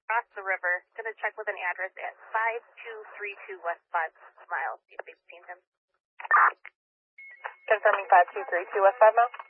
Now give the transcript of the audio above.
across the river. Gonna check with an address at 5232 West 5 Miles. See if they've seen him. Confirming 5232 West 5 Miles.